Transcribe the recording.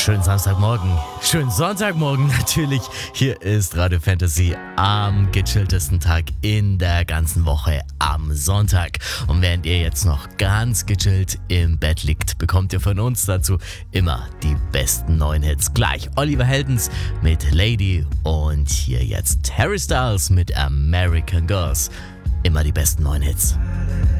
Schönen Samstagmorgen, schönen Sonntagmorgen natürlich. Hier ist Radio Fantasy am gechilltesten Tag in der ganzen Woche am Sonntag. Und während ihr jetzt noch ganz gechillt im Bett liegt, bekommt ihr von uns dazu immer die besten neuen Hits. Gleich Oliver Heldens mit Lady und hier jetzt Harry Styles mit American Girls. Immer die besten neuen Hits.